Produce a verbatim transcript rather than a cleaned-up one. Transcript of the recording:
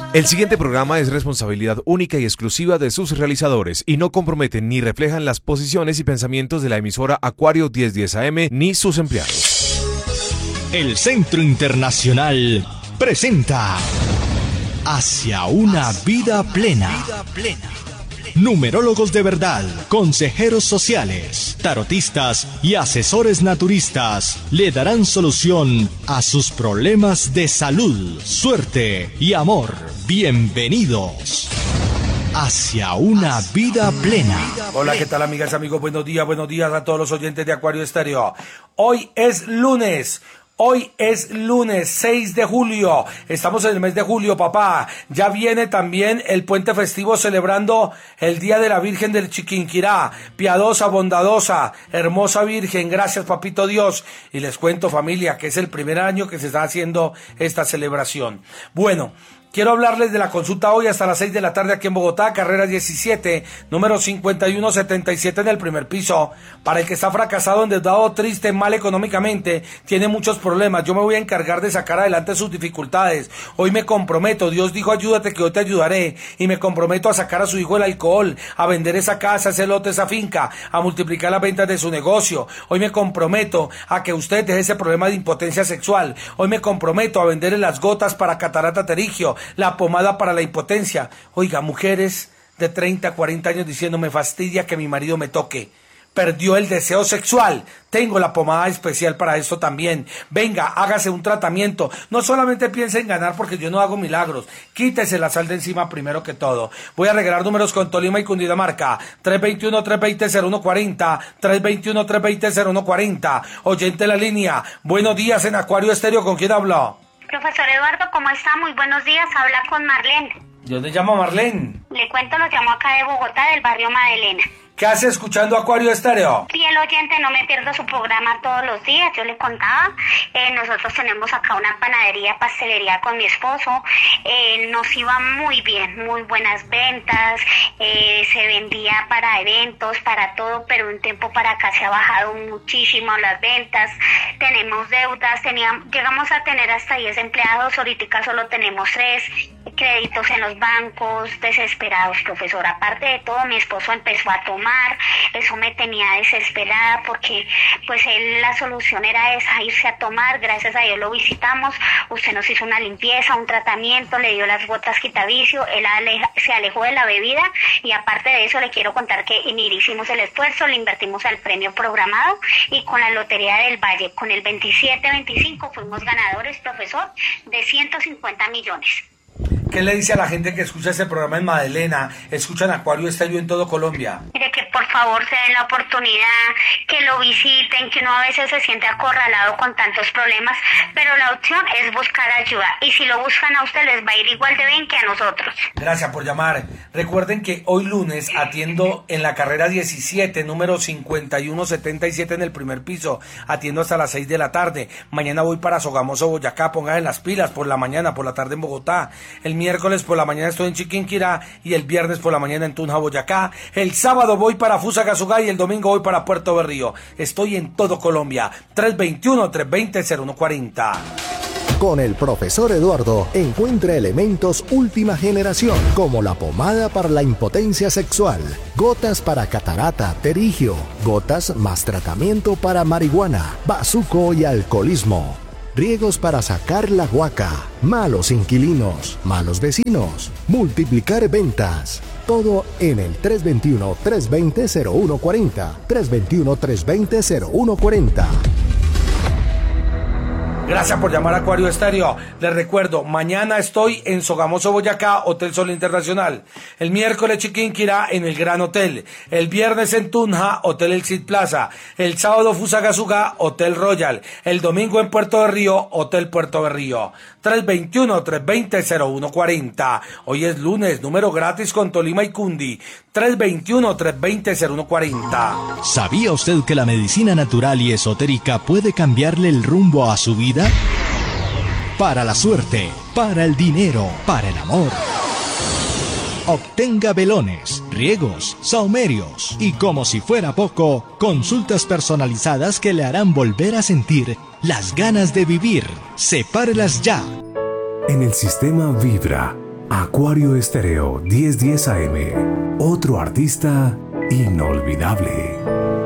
El siguiente programa es responsabilidad única y exclusiva de sus realizadores y no comprometen ni reflejan las posiciones y pensamientos de la emisora Acuario mil diez A M ni sus empleados. El Centro Internacional presenta Hacia una vida plena. Numerólogos de verdad, consejeros sociales, tarotistas y asesores naturistas le darán solución a sus problemas de salud, suerte y amor. Bienvenidos hacia una vida plena. Hola, ¿qué tal, amigas, amigos? Buenos días, buenos días a todos los oyentes de Acuario Estéreo. Hoy es lunes. Hoy es lunes seis de julio, estamos en el mes de julio, papá. Ya viene también el puente festivo celebrando el Día de la Virgen del Chiquinquirá. Piadosa, bondadosa, hermosa Virgen, gracias, papito Dios. Y les cuento, familia, que es el primer año que se está haciendo esta celebración. Bueno, quiero hablarles de la consulta hoy hasta las seis de la tarde aquí en Bogotá, carrera diecisiete, número cincuenta y uno setenta y siete en el primer piso. Para el que está fracasado, endeudado, triste, mal económicamente, tiene muchos problemas. Yo me voy a encargar de sacar adelante sus dificultades. Hoy me comprometo, Dios dijo ayúdate que yo te ayudaré. Y me comprometo a sacar a su hijo el alcohol, a vender esa casa, ese lote, esa finca, a multiplicar las ventas de su negocio. Hoy me comprometo a que usted deje ese problema de impotencia sexual. Hoy me comprometo a venderle las gotas para catarata pterigio, la pomada para la impotencia. Oiga, mujeres de treinta, cuarenta años diciendo me fastidia que mi marido me toque. Perdió el deseo sexual. Tengo la pomada especial para esto también. Venga, hágase un tratamiento. No solamente piense en ganar porque yo no hago milagros. Quítese la sal de encima primero que todo. Voy a regalar números con Tolima y Cundinamarca. tres dos uno, tres dos cero, cero uno cuatro cero. tres dos uno, tres dos cero, cero uno cuatro cero. Oyente en la línea. Buenos días en Acuario Estéreo. ¿Con quién habló? Profesor Eduardo, ¿cómo está? Muy buenos días. Habla con Marlene. Yo te llamo Marlene. Le cuento, lo llamo acá de Bogotá, del barrio Madelena. ¿Qué hace escuchando Acuario Estéreo? Fiel oyente, no me pierdo su programa todos los días. Yo le contaba, eh, nosotros tenemos acá una panadería, pastelería con mi esposo. Eh, nos iba muy bien, muy buenas ventas. Eh, se vendía para eventos, para todo, pero un tiempo para acá se ha bajado muchísimo las ventas. Tenemos deudas, teníamos, llegamos a tener hasta diez empleados, ahorita solo tenemos tres. Créditos en los bancos, desesperados, profesor. Aparte de todo, mi esposo empezó a tomar, eso me tenía desesperada porque pues él, la solución era esa, irse a tomar. Gracias a Dios lo visitamos, usted nos hizo una limpieza, un tratamiento, le dio las gotas quitavicio, él aleja, se alejó de la bebida y aparte de eso le quiero contar que mire, hicimos el esfuerzo, le invertimos al premio programado y con la Lotería del Valle, con el veintisiete veinticinco fuimos ganadores, profesor, de ciento cincuenta millones. ¿Qué le dice a la gente que escucha ese programa en Madelena, escuchan Acuario Estéreo en todo Colombia? Mire, que por favor se den la oportunidad, que lo visiten, que uno a veces se siente acorralado con tantos problemas, pero la opción es buscar ayuda. Y si lo buscan a usted, les va a ir igual de bien que a nosotros. Gracias por llamar. Recuerden que hoy lunes atiendo en la carrera diecisiete, número cincuenta y uno setenta y siete en el primer piso. Atiendo hasta las seis de la tarde. Mañana voy para Sogamoso, Boyacá. Pónganse las pilas por la mañana, por la tarde en Bogotá. El miércoles por la mañana estoy en Chiquinquirá y el viernes por la mañana en Tunja, Boyacá. El sábado voy para Fusagasugá y el domingo voy para Puerto Berrío. Estoy en todo Colombia. tres dos uno, tres dos cero, cero uno cuatro cero. Con el profesor Eduardo encuentra elementos última generación como la pomada para la impotencia sexual, gotas para catarata, pterigio, gotas más tratamiento para marihuana, bazuco y alcoholismo. Riegos para sacar la guaca, malos inquilinos, malos vecinos, multiplicar ventas. Todo en el tres dos uno, tres dos cero, cero uno cuatro cero, tres dos uno, tres dos cero, cero uno cuatro cero. Gracias por llamar a Acuario Estéreo. Les recuerdo, mañana estoy en Sogamoso, Boyacá, Hotel Sol Internacional. El miércoles Chiquinquirá en el Gran Hotel. El viernes en Tunja, Hotel El Cid Plaza. El sábado Fusagasugá, Hotel Royal. El domingo en Puerto Berrío, Hotel Puerto Berrío. tres dos uno, tres dos cero, cero uno cuatro cero. Hoy es lunes, número gratis con Tolima y Cundi. tres dos uno, tres dos cero, cero uno cuatro cero. ¿Sabía usted que la medicina natural y esotérica puede cambiarle el rumbo a su vida? Para la suerte, para el dinero, para el amor. Obtenga velones, riegos, saumerios y, como si fuera poco, consultas personalizadas que le harán volver a sentir las ganas de vivir. Sepárelas ya. En el sistema Vibra Acuario Estéreo diez diez A M. Otro artista inolvidable.